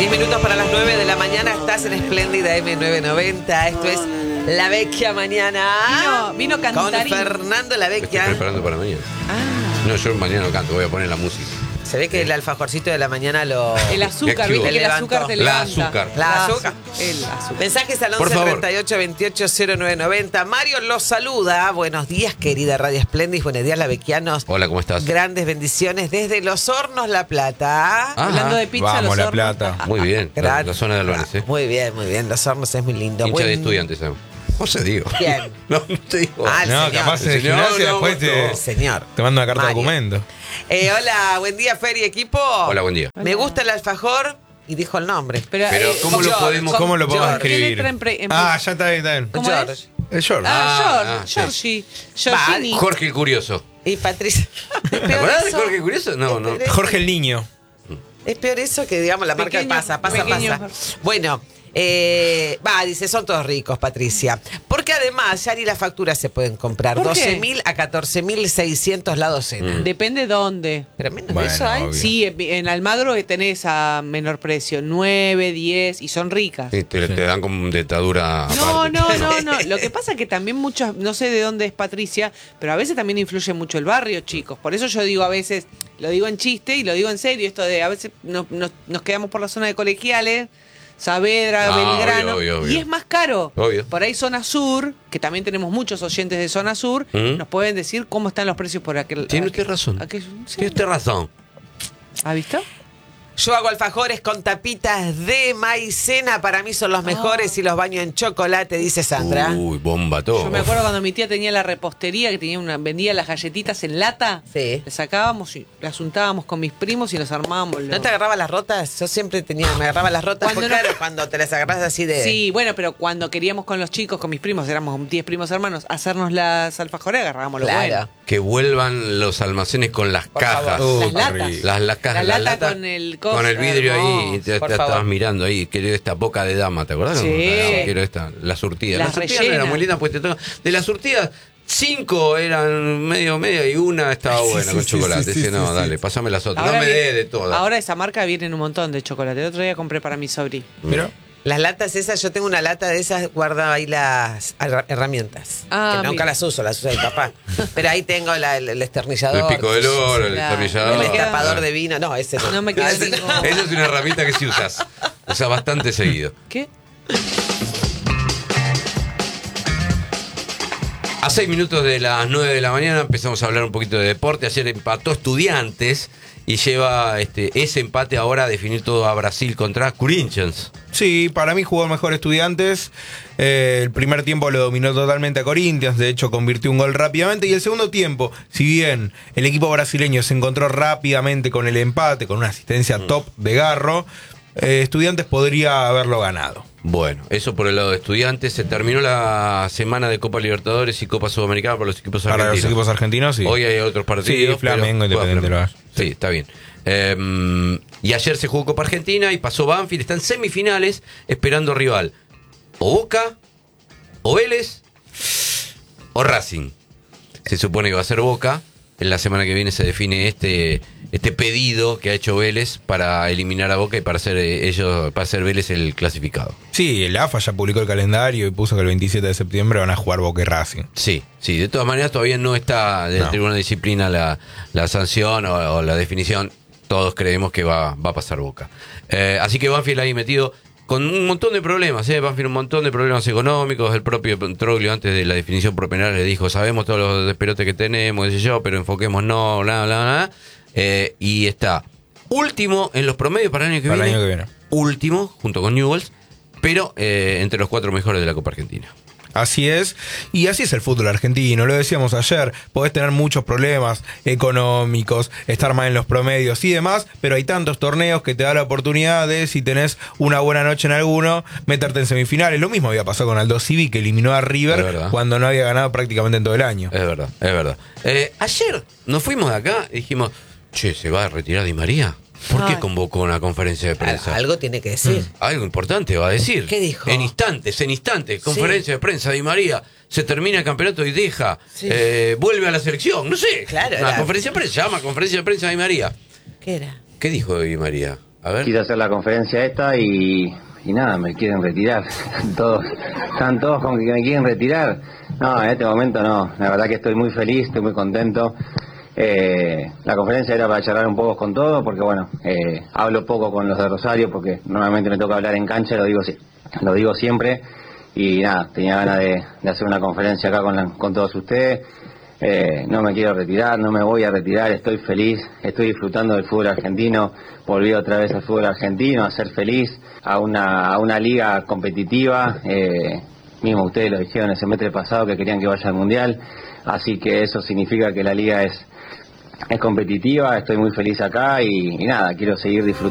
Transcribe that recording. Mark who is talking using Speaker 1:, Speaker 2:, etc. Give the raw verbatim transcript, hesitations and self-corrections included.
Speaker 1: diez minutos para las nueve de la mañana, estás en Espléndida eme novecientos noventa. Esto es La Vecchia Mañana.
Speaker 2: Vino, vino cantarín.
Speaker 1: Con Fernando La
Speaker 3: Me
Speaker 1: Vecchia.
Speaker 3: estoy preparando para mañana.
Speaker 2: Ah.
Speaker 3: No, yo mañana no canto, voy a poner la música.
Speaker 1: Se ve que el alfajorcito de la mañana lo...
Speaker 2: El azúcar, viste que el azúcar te
Speaker 3: La
Speaker 2: levanta.
Speaker 3: azúcar.
Speaker 1: La azúcar.
Speaker 2: El azúcar.
Speaker 1: Mensajes al
Speaker 3: Por
Speaker 1: once
Speaker 3: favor.
Speaker 1: treinta y ocho veintiocho cero nueve noventa. Mario los saluda. Buenos días, querida Radio Espléndida. Buenos días, lavecchianos.
Speaker 3: Hola, ¿cómo estás?
Speaker 1: Grandes bendiciones desde Los Hornos, La Plata.
Speaker 3: Ajá.
Speaker 2: Hablando de pizza,
Speaker 4: Vamos,
Speaker 2: los
Speaker 4: La
Speaker 2: hornos.
Speaker 4: Plata.
Speaker 3: Muy bien, la,
Speaker 1: Gran-
Speaker 3: la zona de Álvarez, ¿eh?
Speaker 1: Muy bien, muy bien. Los Hornos es muy lindo.
Speaker 3: Hincha de
Speaker 1: Buen-
Speaker 3: estudiantes, ¿sabes? No se digo.
Speaker 1: Bien.
Speaker 3: No, no te digo.
Speaker 1: Ah, el
Speaker 4: No,
Speaker 1: señor.
Speaker 4: capaz en el
Speaker 3: Señor,
Speaker 4: gimnasio
Speaker 3: no,
Speaker 4: después te,
Speaker 3: no.
Speaker 1: Señor.
Speaker 4: te manda una carta de
Speaker 1: Mario.
Speaker 4: documento.
Speaker 1: Eh, hola, buen día, Fer y equipo.
Speaker 3: Hola, buen día.
Speaker 1: Me gusta el alfajor y dijo el nombre.
Speaker 2: Pero,
Speaker 3: Pero,
Speaker 2: eh,
Speaker 3: ¿cómo lo
Speaker 1: George,
Speaker 3: podemos-
Speaker 1: con
Speaker 4: ¿Cómo lo podemos
Speaker 1: George.
Speaker 2: ¿Qué
Speaker 4: escribir?
Speaker 2: letra en pre- en
Speaker 4: Ah,
Speaker 2: pre-
Speaker 4: ya está bien, está bien.
Speaker 2: ¿Cómo
Speaker 1: George.
Speaker 2: es?
Speaker 4: Es George.
Speaker 2: Ah,
Speaker 3: Ah,
Speaker 2: George,
Speaker 3: ah, sí.
Speaker 2: Georgie, Georgini.
Speaker 3: Jorge el Curioso.
Speaker 1: Y Patricia. Es
Speaker 3: ¿Te
Speaker 1: peor
Speaker 3: acordás de
Speaker 1: eso-
Speaker 3: Jorge el Curioso? No, no.
Speaker 1: es peor-
Speaker 4: Jorge el Niño.
Speaker 1: Es peor eso que, digamos, la marca
Speaker 2: Pequeño,
Speaker 1: pasa, pasa,
Speaker 2: pequeño.
Speaker 1: pasa. Bueno, eh, va, dice, son todos ricos, Patricia. Porque además, ya ni las facturas se pueden comprar.
Speaker 2: ¿Por qué?
Speaker 1: doce mil a catorce mil seiscientos la docena.
Speaker 2: Depende dónde.
Speaker 1: Pero menos
Speaker 4: Bueno,
Speaker 1: de eso hay.
Speaker 4: obvio.
Speaker 2: Sí, en- en Almagro tenés a menor precio, nueve, diez, y son ricas.
Speaker 3: Sí, te, te dan como dentadura
Speaker 2: No,
Speaker 3: aparte.
Speaker 2: no, no, no. Lo que pasa es que también muchos, no sé de dónde es Patricia, pero a veces también influye mucho el barrio, chicos. Por eso yo digo a veces, lo digo en chiste y lo digo en serio, esto de a veces nos, nos, nos quedamos por la zona de Colegiales, Saavedra,
Speaker 3: Ah,
Speaker 2: Belgrano,
Speaker 3: obvio, obvio,
Speaker 2: y
Speaker 3: obvio.
Speaker 2: es más caro.
Speaker 3: Obvio.
Speaker 2: Por ahí zona sur, que también tenemos muchos oyentes de zona sur,
Speaker 3: ¿Mm?
Speaker 2: nos pueden decir cómo están los precios por aquel.
Speaker 3: Tiene
Speaker 2: aquel-
Speaker 3: usted razón.
Speaker 2: aquel- sí.
Speaker 3: Tiene usted razón.
Speaker 2: ¿Ha visto?
Speaker 1: Yo hago alfajores con tapitas de maicena. Para mí son los mejores y los baño en chocolate, dice Sandra.
Speaker 3: Uy, bomba todo.
Speaker 2: Yo me acuerdo cuando mi tía tenía la repostería, que tenía una, vendía las galletitas en lata.
Speaker 1: Sí.
Speaker 2: Le sacábamos y las untábamos con mis primos y los armábamos.
Speaker 1: ¿No te agarraba las rotas? Yo siempre tenía, me agarraba las rotas.
Speaker 2: Cuando
Speaker 1: Porque
Speaker 2: no-
Speaker 1: claro, cuando te las agarras así de...
Speaker 2: Sí, bueno, pero cuando queríamos con los chicos, con mis primos, éramos diez primos hermanos, hacernos las alfajores, agarrábamos lo
Speaker 1: Claro.
Speaker 2: bueno.
Speaker 3: Que vuelvan los almacenes con las
Speaker 1: Por
Speaker 3: cajas.
Speaker 1: favor.
Speaker 2: Las
Speaker 4: Uh,
Speaker 2: latas.
Speaker 4: terrible.
Speaker 3: Las, las cajas,
Speaker 2: La
Speaker 3: las
Speaker 2: lata
Speaker 3: latas
Speaker 2: con el coso.
Speaker 3: con el vidrio ahí y te,
Speaker 1: Por
Speaker 3: te
Speaker 1: favor.
Speaker 3: estabas mirando ahí, quiero esta boca de dama, ¿te acordás?
Speaker 2: Sí.
Speaker 3: No, quiero esta, la surtida.
Speaker 2: Las
Speaker 3: la surtida no
Speaker 2: rellenas.
Speaker 3: era muy linda, pues te toca- de las surtidas, cinco eran medio media y una estaba
Speaker 4: Sí,
Speaker 3: buena
Speaker 4: sí,
Speaker 3: con
Speaker 4: sí,
Speaker 3: chocolate.
Speaker 4: sí,
Speaker 3: Dice,
Speaker 4: sí,
Speaker 3: no,
Speaker 4: sí,
Speaker 3: dale,
Speaker 4: sí.
Speaker 3: pasame las otras,
Speaker 2: Ahora
Speaker 3: no me
Speaker 2: vi-
Speaker 3: dé de todas.
Speaker 2: Ahora esa marca viene en un montón de chocolate. El otro día compré para mi sobrino.
Speaker 4: Pero,
Speaker 1: Las latas esas, yo tengo una lata de esas, guardaba ahí las herra- herramientas.
Speaker 2: Ah,
Speaker 1: que nunca
Speaker 2: mira.
Speaker 1: las uso, las usa mi papá. Pero ahí tengo la- el, el destornillador.
Speaker 3: El pico del oro, el
Speaker 2: Claro.
Speaker 3: destornillador.
Speaker 2: No me
Speaker 1: El
Speaker 2: queda-
Speaker 1: destapador de vino. No, ese no.
Speaker 2: No me queda
Speaker 1: Ese-
Speaker 2: ningún-
Speaker 3: Esa es una herramienta que sí usas. Usas bastante seguido.
Speaker 2: ¿Qué?
Speaker 3: A seis minutos de las nueve de la mañana empezamos a hablar un poquito de deporte. Ayer empató Estudiantes y lleva este ese empate ahora a definir todo a Brasil contra Corinthians.
Speaker 4: sí, para mí jugó mejor Estudiantes. Eh, el primer tiempo lo dominó totalmente a Corinthians. De hecho, convirtió un gol rápidamente. Y el segundo tiempo, si bien el equipo brasileño se encontró rápidamente con el empate, con una asistencia top de Garro, eh, Estudiantes podría haberlo ganado.
Speaker 3: Bueno, eso por el lado de Estudiantes. Se terminó la semana de Copa Libertadores y Copa Sudamericana para los equipos
Speaker 4: Para
Speaker 3: argentinos.
Speaker 4: los equipos argentinos, sí.
Speaker 3: Hoy hay otros partidos.
Speaker 4: Sí, Flamengo,
Speaker 3: pero-
Speaker 4: Independiente
Speaker 3: juega
Speaker 4: del
Speaker 3: Flamengo. Sí, está bien. Eh, y ayer se jugó Copa Argentina y pasó Banfield. Está en semifinales esperando rival. O Boca, o Vélez, o Racing. Se supone que va a ser Boca. En la semana que viene se define este este pedido que ha hecho Vélez para eliminar a Boca y para ser eh, ellos para ser Vélez el clasificado.
Speaker 4: Sí, el A F A ya publicó el calendario y puso que el veintisiete de septiembre van a jugar Boca y Racing.
Speaker 3: Sí, sí, de todas maneras todavía no está del
Speaker 4: No.
Speaker 3: Tribunal de Disciplina la, la sanción o, o la definición. Todos creemos que va, va a pasar Boca. Eh, así que Banfield ahí metido con un montón de problemas, ¿eh? Banfield un montón de problemas económicos. El propio Troglio antes de la definición por penal le dijo, sabemos todos los desperotes que tenemos, qué sé yo, pero enfoquémonos, bla, bla, bla. Eh, y está último en los promedios para el año que,
Speaker 4: Para el
Speaker 3: viene,
Speaker 4: año que viene.
Speaker 3: último junto con Newell's, pero eh, entre los cuatro mejores de la Copa Argentina.
Speaker 4: Así es, y así es el fútbol argentino, lo decíamos ayer, podés tener muchos problemas económicos, estar mal en los promedios y demás, pero hay tantos torneos que te da la oportunidad de, si tenés una buena noche en alguno, meterte en semifinales. Lo mismo había pasado con Aldo Civi, que eliminó a
Speaker 3: Es
Speaker 4: River
Speaker 3: verdad.
Speaker 4: cuando no había ganado prácticamente en todo el año.
Speaker 3: Es verdad, es verdad. Eh, ayer nos fuimos de acá y dijimos, che, ¿se va a retirar Di María? ¿Por qué
Speaker 2: Ay.
Speaker 3: convocó una conferencia de prensa?
Speaker 1: Algo tiene que decir.
Speaker 3: Algo importante va a decir.
Speaker 1: ¿Qué dijo?
Speaker 3: En instantes, en instantes. Conferencia de prensa, Di María. Se termina el campeonato y deja.
Speaker 1: Sí.
Speaker 3: eh, vuelve a la selección. No sé.
Speaker 1: Claro,
Speaker 3: Una
Speaker 1: era-
Speaker 3: conferencia de prensa. Llama conferencia de prensa Di María.
Speaker 1: ¿Qué era?
Speaker 3: ¿Qué dijo Di María A ver.
Speaker 5: quise hacer la conferencia esta y, y nada, me quieren retirar. todos Están todos con que me quieren retirar. No, en este momento no. La verdad que estoy muy feliz, estoy muy contento. Eh, la conferencia era para charlar un poco con todos, porque bueno, eh, hablo poco con los de Rosario, porque normalmente me toca hablar en cancha, lo digo, lo digo siempre. Y nada, tenía ganas de, de hacer una conferencia acá con, la, con todos ustedes. Eh, no me quiero retirar, no me voy a retirar, estoy feliz, estoy disfrutando del fútbol argentino, volví otra vez al fútbol argentino, a ser feliz, a una, a una liga competitiva, eh, mismo ustedes lo dijeron el semestre pasado que querían que vaya al Mundial, así que eso significa que la liga es, es competitiva, estoy muy feliz acá y, y nada, quiero seguir disfrutando.